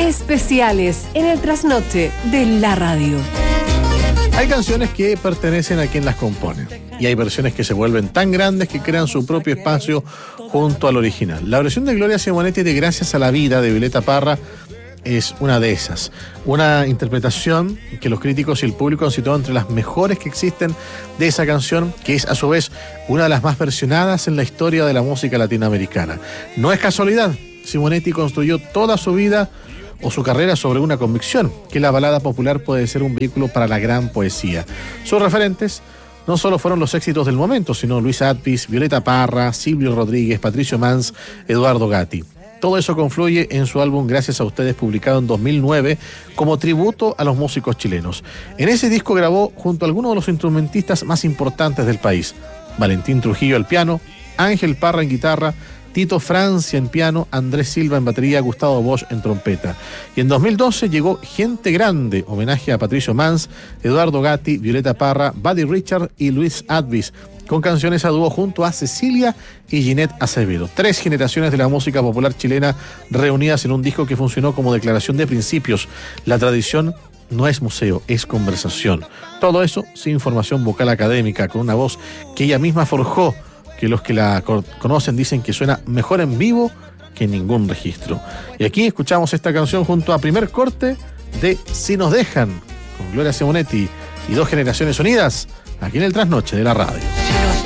especiales en el trasnoche de la radio. Hay canciones que pertenecen a quien las compone y hay versiones que se vuelven tan grandes que crean su propio espacio junto al original. La versión de Gloria Simonetti de Gracias a la Vida de Violeta Parra es una de esas. Una interpretación que los críticos y el público han situado entre las mejores que existen de esa canción, que es a su vez una de las más versionadas en la historia de la música latinoamericana. No es casualidad, Simonetti construyó toda su vida o su carrera sobre una convicción, que la balada popular puede ser un vehículo para la gran poesía. Sus referentes no solo fueron los éxitos del momento, sino Luis Advis, Violeta Parra, Silvio Rodríguez, Patricio Mans, Eduardo Gatti. Todo eso confluye en su álbum Gracias a Ustedes, publicado en 2009 como tributo a los músicos chilenos. En ese disco grabó junto a algunos de los instrumentistas más importantes del país: Valentín Trujillo al piano, Ángel Parra en guitarra, Tito Francia en piano, Andrés Silva en batería, Gustavo Bosch en trompeta. Y en 2012 llegó Gente Grande, homenaje a Patricio Mans, Eduardo Gatti, Violeta Parra, Buddy Richard y Luis Advis, con canciones a dúo junto a Cecilia y Ginette Acevedo. 3 generaciones de la música popular chilena reunidas en un disco que funcionó como declaración de principios. La tradición no es museo, es conversación. Todo eso sin formación vocal académica, con una voz que ella misma forjó, que los que la conocen dicen que suena mejor en vivo que en ningún registro. Y aquí escuchamos esta canción junto a Primer Corte de Si Nos Dejan, con Gloria Simonetti y 2 generaciones unidas, aquí en el Trasnoche de la radio.